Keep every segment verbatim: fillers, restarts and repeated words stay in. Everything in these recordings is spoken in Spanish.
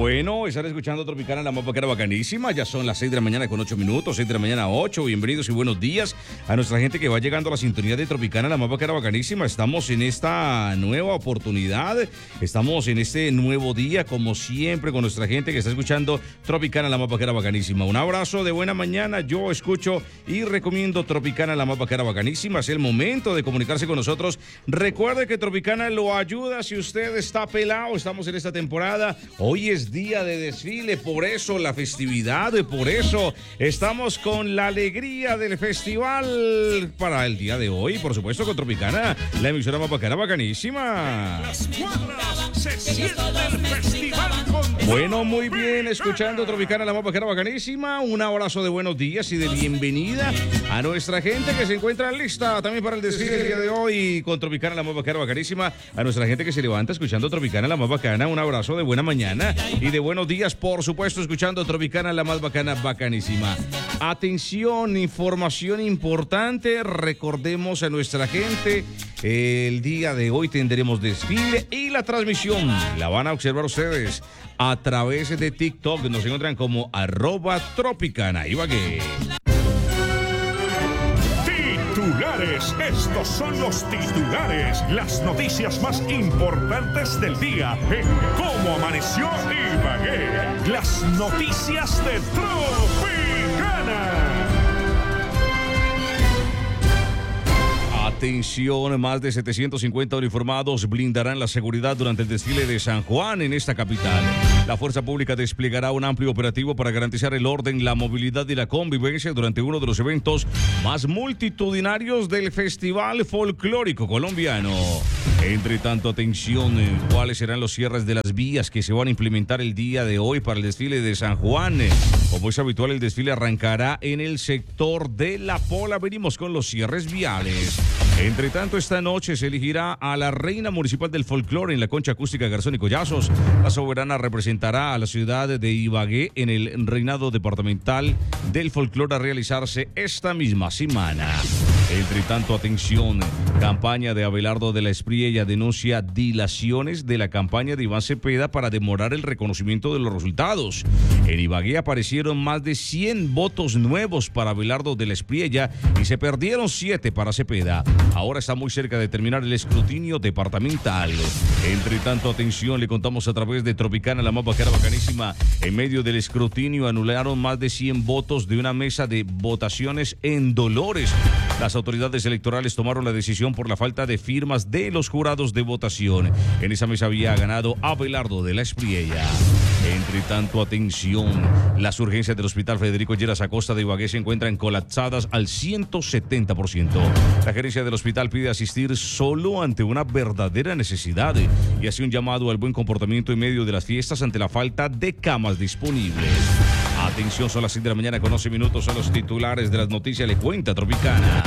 Bueno, estar escuchando Tropicana, la más bacana, bacanísima. Ya son las seis de la mañana con ocho minutos, seis de la mañana ocho. Bienvenidos y buenos días a nuestra gente que va llegando a la sintonía de Tropicana, la más bacana, bacanísima. Estamos en esta nueva oportunidad, estamos en este nuevo día, como siempre, con nuestra gente que está escuchando Tropicana, la más bacana, bacanísima. Un abrazo de buena mañana. Yo escucho y recomiendo Tropicana, la más bacana, bacanísima. Es el momento de comunicarse con nosotros. Recuerde que Tropicana lo ayuda si usted está pelado. Estamos en esta temporada. Hoy es día de desfile, por eso la festividad, por eso estamos con la alegría del festival para el día de hoy, por supuesto con Tropicana, la emisora más bacana, bacanísima. Las cuadras se siente el festival con... Bueno, muy bien, escuchando Tropicana, la más bacana, bacanísima. Un abrazo de buenos días y de bienvenida a nuestra gente que se encuentra lista también para el desfile del día de hoy con Tropicana, la más bacana, bacanísima. A nuestra gente que se levanta escuchando Tropicana, la más bacana, un abrazo de buena mañana y de buenos días, por supuesto, escuchando Tropicana, la más bacana, bacanísima. Atención, información importante, recordemos a nuestra gente, el día de hoy tendremos desfile y la transmisión la van a observar ustedes a través de TikTok, nos encuentran como arroba Tropicana. Ibagué. Titulares, estos son los titulares, las noticias más importantes del día en Cómo Amaneció Ibagué. Las noticias de Tropicana. Atención, más de setecientos cincuenta uniformados blindarán la seguridad durante el desfile de San Juan en esta capital. La Fuerza Pública desplegará un amplio operativo para garantizar el orden, la movilidad y la convivencia durante uno de los eventos más multitudinarios del Festival Folclórico Colombiano. Entre tanto, atención, ¿cuáles serán los cierres de las vías que se van a implementar el día de hoy para el desfile de San Juan? Como es habitual, el desfile arrancará en el sector de La Pola. Venimos con los cierres viales. Entre tanto, esta noche se elegirá a la reina municipal del folclore en la concha acústica Garzón y Collazos. La soberana representará a la ciudad de Ibagué en el reinado departamental del folclore a realizarse esta misma semana. Entre tanto, atención, campaña de Abelardo de la Espriella denuncia dilaciones de la campaña de Iván Cepeda para demorar el reconocimiento de los resultados. En Ibagué aparecieron más de cien votos nuevos para Abelardo de la Espriella y se perdieron siete para Cepeda. Ahora está muy cerca de terminar el escrutinio departamental. Entre tanto, atención, le contamos a través de Tropicana, la más bacana, bacanísima. En medio del escrutinio anularon más de cien votos de una mesa de votaciones en Dolores. Las autoridades electorales tomaron la decisión por la falta de firmas de los jurados de votación. En esa mesa había ganado Abelardo de la Espriella. Entre tanto, atención, las urgencias del Hospital Federico Lleras Acosta de Ibagué se encuentran colapsadas al ciento setenta por ciento. La gerencia del hospital pide asistir solo ante una verdadera necesidad y hace un llamado al buen comportamiento en medio de las fiestas ante la falta de camas disponibles. Atención, son las seis de la mañana con once minutos, a los titulares de las noticias le cuenta Tropicana.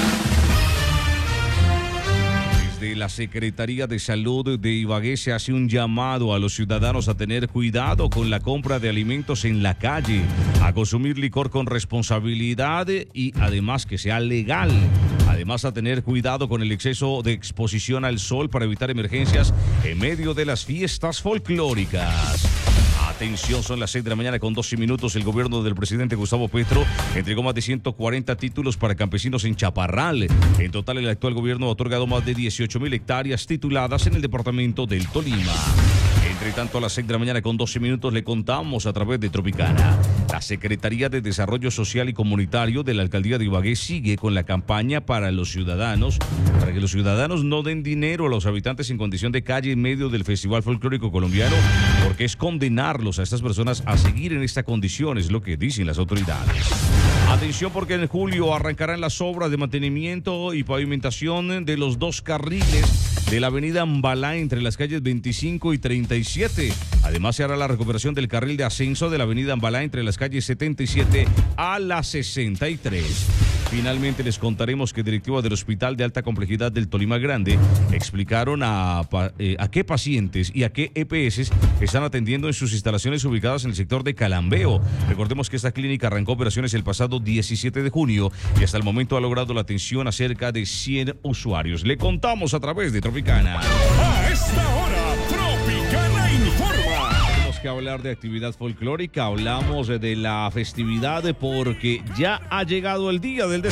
Desde la Secretaría de Salud de Ibagué se hace un llamado a los ciudadanos a tener cuidado con la compra de alimentos en la calle, a consumir licor con responsabilidad y además que sea legal. Además, a tener cuidado con el exceso de exposición al sol para evitar emergencias en medio de las fiestas folclóricas. Atención, son las seis de la mañana con doce minutos. El gobierno del presidente Gustavo Petro entregó más de ciento cuarenta títulos para campesinos en Chaparral. En total, el actual gobierno ha otorgado más de dieciocho mil hectáreas tituladas en el departamento del Tolima. Entre tanto, a las seis de la mañana con doce minutos le contamos a través de Tropicana. La Secretaría de Desarrollo Social y Comunitario de la Alcaldía de Ibagué sigue con la campaña para los ciudadanos, para que los ciudadanos no den dinero a los habitantes en condición de calle en medio del Festival Folclórico Colombiano, porque es condenarlos a estas personas a seguir en esta condición, es lo que dicen las autoridades. Atención, porque en julio arrancarán las obras de mantenimiento y pavimentación de los dos carriles de la avenida Ambalá entre las calles veinticinco y treinta y siete. Además, se hará la recuperación del carril de ascenso de la avenida Ambalá entre las calles setenta y siete a la sesenta y tres. Finalmente, les contaremos que directivos del Hospital de Alta Complejidad del Tolima Grande explicaron a, eh, a qué pacientes y a qué E P S están atendiendo en sus instalaciones ubicadas en el sector de Calambeo. Recordemos que esta clínica arrancó operaciones el pasado diecisiete de junio y hasta el momento ha logrado la atención a cerca de cien usuarios. Le contamos a través de Tropicana. A esta hora, Tropicana informa. que hablar de actividad folclórica, hablamos de la festividad porque ya ha llegado el día del desfile.